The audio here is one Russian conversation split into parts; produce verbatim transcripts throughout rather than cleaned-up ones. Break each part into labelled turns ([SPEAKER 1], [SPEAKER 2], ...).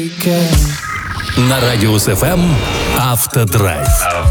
[SPEAKER 1] На Радиус эф эм «Автодрайв».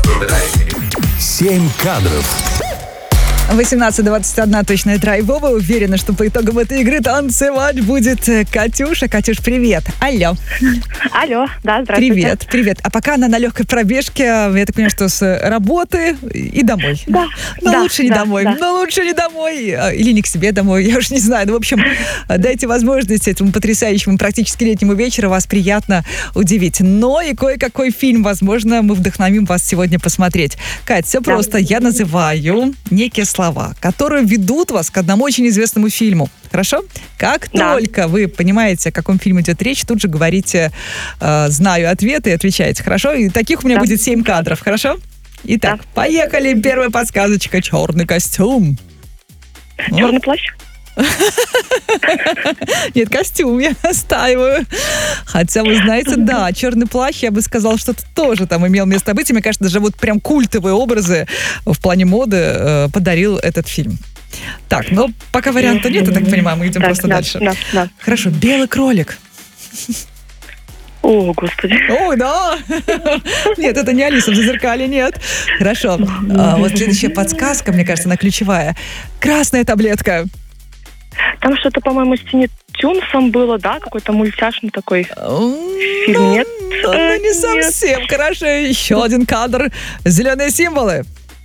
[SPEAKER 1] Семь кадров.
[SPEAKER 2] восемнадцать двадцать один точная драйвова. Уверена, что по итогам этой игры танцевать будет Катюша. Катюш, привет. Алло.
[SPEAKER 3] Алло, да, здравствуйте.
[SPEAKER 2] Привет, привет. А пока она на легкой пробежке, я так понимаю, что с работы и домой.
[SPEAKER 3] Да.
[SPEAKER 2] Но
[SPEAKER 3] да,
[SPEAKER 2] лучше не
[SPEAKER 3] да,
[SPEAKER 2] домой.
[SPEAKER 3] Да.
[SPEAKER 2] Но лучше не домой. Или не к себе домой, я уж не знаю. Ну, в общем, дайте возможность этому потрясающему практически летнему вечеру вас приятно удивить. Но и кое-какой фильм, возможно, мы вдохновим вас сегодня посмотреть. Кать, все
[SPEAKER 3] Да.
[SPEAKER 2] просто. Я называю некие слова, которые ведут вас к одному очень известному фильму. Хорошо? Как
[SPEAKER 3] Да.
[SPEAKER 2] только вы понимаете, о каком фильме идет речь, тут же говорите э, «знаю ответы» и отвечаете. Хорошо? И таких у меня
[SPEAKER 3] Да.
[SPEAKER 2] будет семь кадров. Хорошо? Итак,
[SPEAKER 3] Да.
[SPEAKER 2] поехали. Первая подсказочка. Черный костюм.
[SPEAKER 3] Черный плащ?
[SPEAKER 2] Нет, костюм я настаиваю. Хотя, вы знаете, да, черный плащ, я бы сказала, что это тоже там имел место быть. И мне кажется, даже вот прям культовые образы в плане моды э, подарил этот фильм. Так, ну, пока варианта нет, я так понимаю, мы идем
[SPEAKER 3] Так,
[SPEAKER 2] просто
[SPEAKER 3] да,
[SPEAKER 2] дальше.
[SPEAKER 3] Да, да.
[SPEAKER 2] Хорошо, белый кролик.
[SPEAKER 3] О, господи.
[SPEAKER 2] Ой, да. Нет, это не Алиса в зазеркале, нет. Хорошо. А, вот следующая подсказка, мне кажется, она ключевая. Красная таблетка.
[SPEAKER 3] Там что-то, по-моему, с Тини Тюнсом было, да? Какой-то мультяшный такой фильм,
[SPEAKER 2] Ну,
[SPEAKER 3] нет?
[SPEAKER 2] ну,
[SPEAKER 3] Э,
[SPEAKER 2] не
[SPEAKER 3] нет.
[SPEAKER 2] совсем. Хорошо, еще один кадр. Зеленые символы.